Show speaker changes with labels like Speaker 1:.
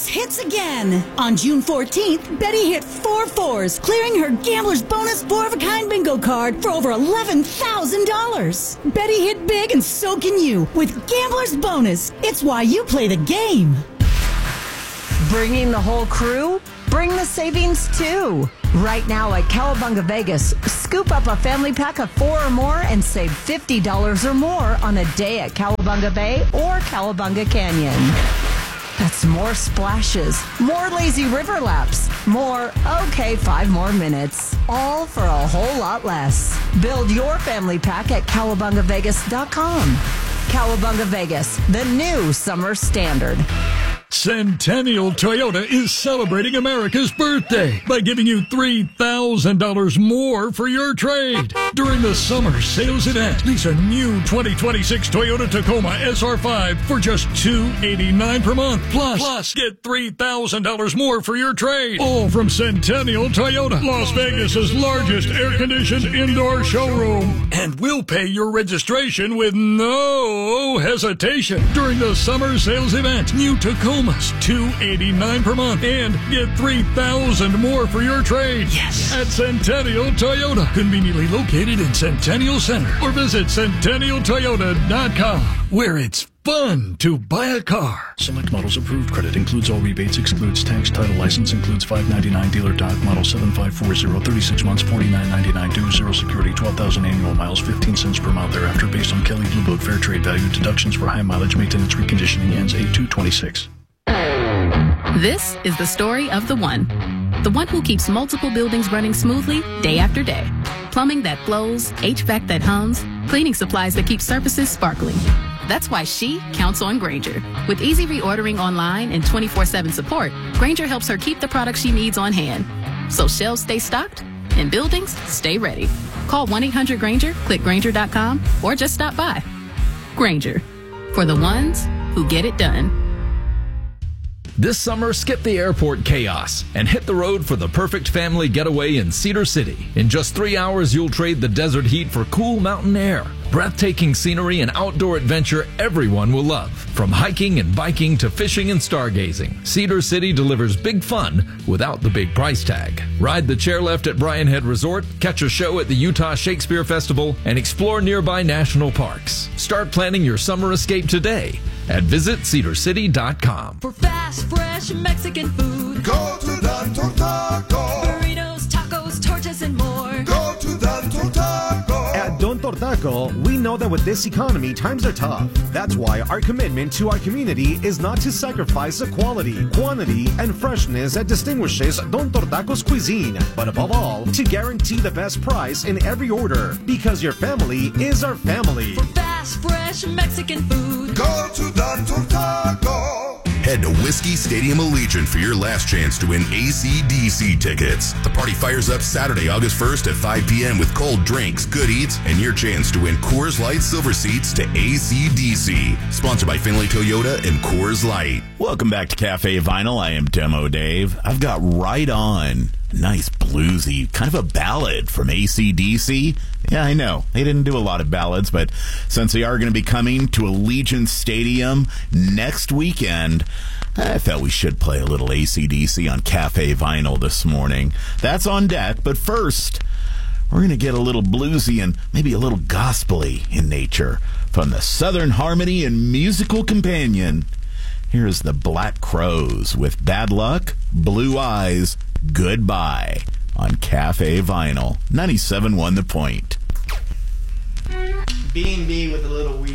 Speaker 1: bonus hits again. On June 14th, Betty hit 4 fours, clearing her Gambler's Bonus 4-of-a-kind bingo card for over $11,000. Betty hit big and so can you with Gambler's Bonus. It's why you play the game.
Speaker 2: Bringing the whole crew? Bring the savings too. Right now at Cowabunga Vegas, scoop up a family pack of 4 or more and save $50 or more on a day at Cowabunga Bay or Cowabunga Canyon. That's more splashes, more lazy river laps, more, 5 more minutes. All for a whole lot less. Build your family pack at CowabungaVegas.com. Cowabunga Vegas, the new summer standard.
Speaker 3: Centennial Toyota is celebrating America's birthday by giving you $3,000 more for your trade. During the summer sales event, lease a new 2026 Toyota Tacoma SR5 for just $289 per month. Plus, get $3,000 more for your trade. All from Centennial Toyota, Las Vegas's largest air-conditioned indoor showroom. And we'll pay your registration with no hesitation. During the summer sales event, new Tacomas, $289 per month, and get $3,000 more for your trade. Yes! At Centennial Toyota, conveniently located in Centennial Center, or visit CentennialToyota.com, where it's fun to buy a car.
Speaker 4: Select models approved. Credit includes all rebates, excludes tax, title, license, includes $599 dealer doc, model 7540, 36 months, $49.99 due, 0 security, 12,000 annual miles, 15 cents per mile thereafter, based on Kelley Blue Book fair trade value. Deductions for high mileage maintenance reconditioning ends 8/2/26.
Speaker 5: This is the story of the one who keeps multiple buildings running smoothly day after day. Plumbing that flows, HVAC that hums, cleaning supplies that keep surfaces sparkling. That's why she counts on Grainger. With easy reordering online and 24/7 support, Grainger helps her keep the products she needs on hand. So shelves stay stocked and buildings stay ready. Call 1-800-GRAINGER, click Grainger.com, or just stop by. Grainger, for the ones who get it done.
Speaker 6: This summer, skip the airport chaos and hit the road for the perfect family getaway in Cedar City. In just 3 hours, you'll trade the desert heat for cool mountain air. Breathtaking scenery and outdoor adventure everyone will love. From hiking and biking to fishing and stargazing, Cedar City delivers big fun without the big price tag. Ride the chairlift at Bryan Head Resort, catch a show at the Utah Shakespeare Festival, and explore nearby national parks. Start planning your summer escape today at visitcedarcity.com.
Speaker 7: For fast, fresh Mexican food,
Speaker 8: go to Don Tortaco.
Speaker 7: Burritos, tacos, tortas, and more.
Speaker 8: Go to Don Tortaco.
Speaker 9: At Don Tortaco, we know that with this economy, times are tough. That's why our commitment to our community is not to sacrifice the quality, quantity, and freshness that distinguishes Don Tortaco's cuisine, but above all, to guarantee the best price in every order, because your family is our family.
Speaker 7: For fast, fresh Mexican food,
Speaker 8: go to Don Tortaco. Head to Whiskey Stadium Allegiant for your last chance to win AC/DC tickets. The party fires up Saturday, August 1st at 5 p.m. with cold drinks, good eats, and your chance to win Coors Light Silver Seats to AC/DC. Sponsored by Finley Toyota and Coors Light.
Speaker 10: Welcome back to Cafe Vinyl. I am Demo Dave. I've got Right On. Nice bluesy, kind of a ballad from AC/DC. Yeah, I know. They didn't do a lot of ballads, but since they are going to be coming to Allegiant Stadium next weekend, I felt we should play a little AC/DC on Cafe Vinyl this morning. That's on deck, but first, we're going to get a little bluesy and maybe a little gospel-y in nature from the Southern Harmony and Musical Companion. Here's the Black Crowes with Bad Luck, Blue Eyes, Goodbye on Cafe Vinyl. 97.1 The Point.
Speaker 11: B&B with a little weed.